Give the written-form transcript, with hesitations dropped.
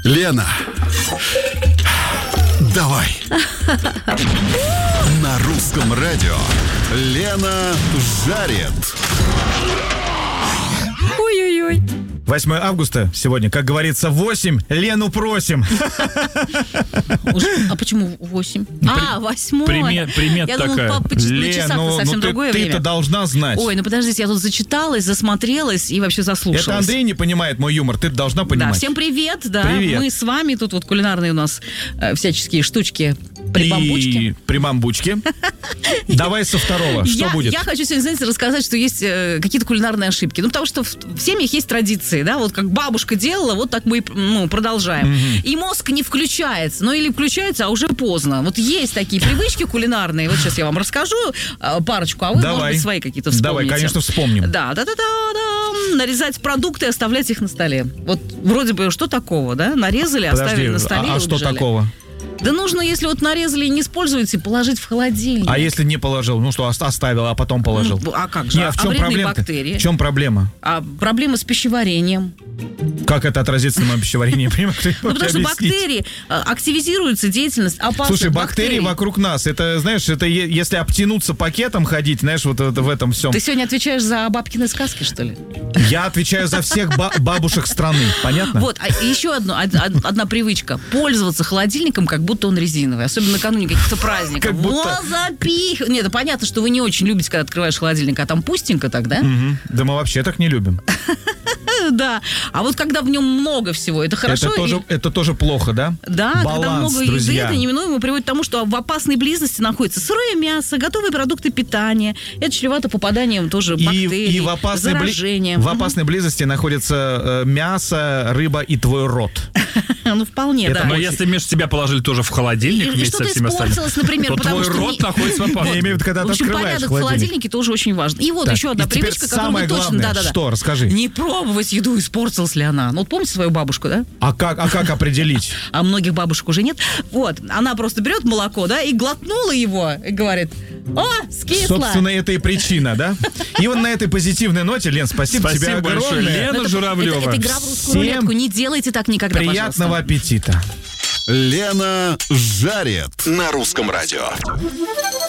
Лена, давай. На русском радио Лена жарит. Ой-ой-ой. 8 августа сегодня, как говорится, 8. Лену просим. А почему 8? 8. Примет Я такая. думала, по часах-то совсем другое время. Ты-то должна знать. Ой, ну подождите, я тут зачиталась, засмотрелась и вообще заслушалась. Это Андрей не понимает мой юмор, ты должна понимать. Да, всем привет, да. Привет. Мы с вами, тут вот кулинарные у нас всяческие штучки, прибамбучки. И прибамбучки. Давай со второго, что будет? Я хочу сегодня, знаете, рассказать, что есть какие-то кулинарные ошибки. Ну, потому что в семьях есть традиции, да, вот как бабушка делала, вот так мы продолжаем. И мозг не включается, ну или включается, а уже поздно. Вот есть такие привычки кулинарные, вот сейчас я вам расскажу парочку, а вы, может быть, свои какие-то вспомните. Давай, конечно, вспомним. Да. Нарезать продукты и оставлять их на столе. Вот вроде бы, что такого, да? Нарезали, оставили на столе и что убежали. такого? Да нужно, если вот нарезали и не используете, положить в холодильник. А если не положил? Ну что, оставил, а потом положил? А как же? Не, а в чем вредные проблема-то? бактерии? В чем проблема? А проблема с пищеварением. Как это отразится на моем пищеварении? Ну, потому что бактерии, активизируется деятельность опасных Слушай, бактерии вокруг нас, это, знаешь, это если обтянуться пакетом ходить, знаешь, вот в этом всем. Ты сегодня отвечаешь за бабкины сказки, что ли? Я отвечаю за всех бабушек страны, понятно? Вот, а еще одна привычка. Пользоваться холодильником, как будто он резиновый. Особенно накануне каких-то праздников. Как будто... Нет, да понятно, что вы не очень любите, когда открываешь холодильник, а там пустенько так, да? Да мы вообще так не любим. Да. А вот когда в нем много всего, это хорошо. Это тоже плохо, да? Да, баланс, когда много друзья. еды, это неминуемо приводит к тому, что в опасной близости находится сырое мясо, готовые продукты питания. Это чревато попаданием тоже бактерий, и в заражением. В опасной близости находится мясо, рыба и твой рот. Ну, вполне, да. Но если между тебя положили тоже в холодильник вместе со всеми остальными, например, то твой рот находится в опасности. Я имею в виду, когда ты открываешь порядок в холодильнике тоже очень важен. И вот еще одна привычка, которую мы точно... Что, расскажи. Не пробовать еду, испортилась ли она. Ну, вот помните свою бабушку, да? А как определить? А многих бабушек уже нет. Вот, она просто берет молоко, да, и глотнула его, и говорит: о, скисло. Собственно, это и причина, да? И вот на этой позитивной ноте, Лен, спасибо тебе огромное. Лена Журавлева. Это игра в русскую рулетку. Не делайте так никогда, приятного аппетита. Лена жарит на русском радио.